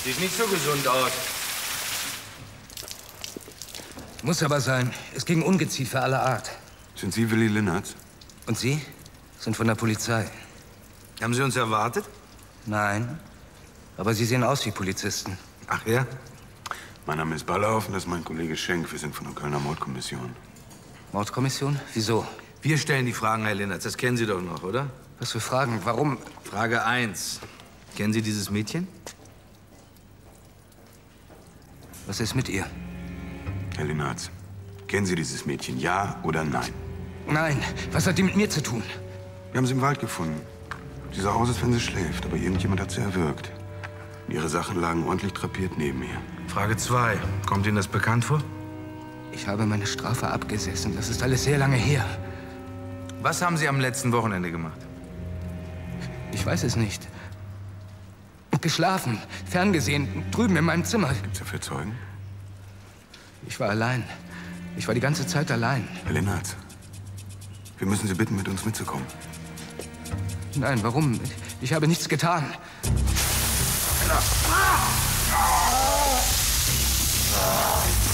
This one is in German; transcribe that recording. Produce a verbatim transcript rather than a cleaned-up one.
Sieht nicht so gesund aus. Muss aber sein. Es ging Ungeziefer aller Art. Sind Sie Willi Linnertz? Und Sie? Sind von der Polizei. Haben Sie uns erwartet? Nein. Aber Sie sehen aus wie Polizisten. Ach ja? Mein Name ist Ballauf und das ist mein Kollege Schenk. Wir sind von der Kölner Mordkommission. Mordkommission? Wieso? Wir stellen die Fragen, Herr Linnertz. Das kennen Sie doch noch, oder? Was für Fragen? Warum? Frage eins. Kennen Sie dieses Mädchen? Was ist mit ihr? Herr Linnertz, kennen Sie dieses Mädchen, ja oder nein? Nein. Was hat die mit mir zu tun? Wir haben sie im Wald gefunden. Sie sah aus, als wenn sie schläft, aber irgendjemand hat sie erwürgt. Ihre Sachen lagen ordentlich drapiert neben ihr. Frage zwei. Kommt Ihnen das bekannt vor? Ich habe meine Strafe abgesessen. Das ist alles sehr lange her. Was haben Sie am letzten Wochenende gemacht? Ich weiß es nicht. Geschlafen, ferngesehen, drüben in meinem Zimmer. Gibt's dafür Zeugen? Ich war allein. Ich war die ganze Zeit allein. Herr Linnertz, wir müssen Sie bitten, mit uns mitzukommen. Nein, warum? Ich habe nichts getan. Ah! Ah!